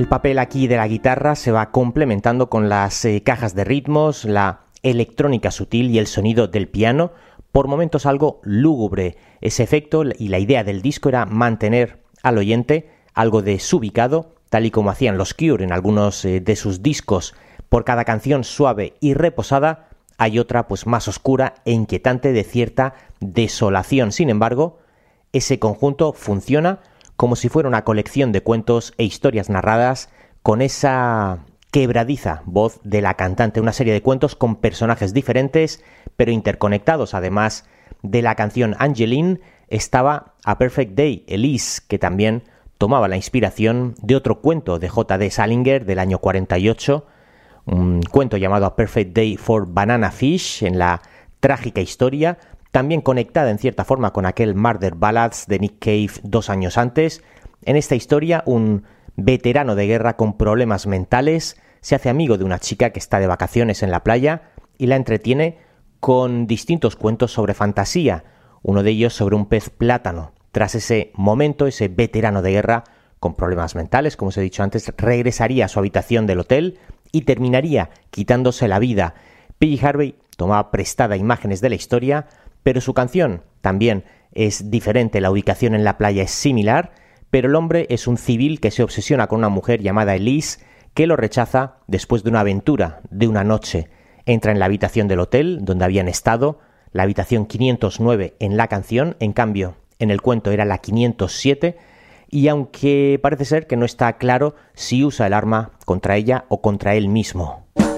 El papel aquí de la guitarra se va complementando con las cajas de ritmos, la electrónica sutil y el sonido del piano, por momentos algo lúgubre. Ese efecto y la idea del disco era mantener al oyente algo desubicado, tal y como hacían los Cure en algunos de sus discos. Por cada canción suave y reposada hay otra pues más oscura e inquietante, de cierta desolación. Sin embargo, ese conjunto funciona como si fuera una colección de cuentos e historias narradas con esa quebradiza voz de la cantante, una serie de cuentos con personajes diferentes pero interconectados. Además de la canción Angeline estaba A Perfect Day, Elise, que también tomaba la inspiración de otro cuento de J.D. Salinger del año 48, un cuento llamado A Perfect Day for Banana Fish, en la trágica historia también conectada en cierta forma con aquel Murder Ballads de Nick Cave 2 años antes. En esta historia, un veterano de guerra con problemas mentales se hace amigo de una chica que está de vacaciones en la playa y la entretiene con distintos cuentos sobre fantasía, uno de ellos sobre un pez plátano. Tras ese momento, ese veterano de guerra con problemas mentales, como os he dicho antes, regresaría a su habitación del hotel y terminaría quitándose la vida. PJ Harvey tomaba prestada imágenes de la historia, pero su canción también es diferente. La ubicación en la playa es similar, pero el hombre es un civil que se obsesiona con una mujer llamada Elise, que lo rechaza después de una aventura de una noche. Entra en la habitación del hotel donde habían estado, la habitación 509 en la canción, en cambio en el cuento era la 507, y aunque parece ser que no está claro si usa el arma contra ella o contra él mismo.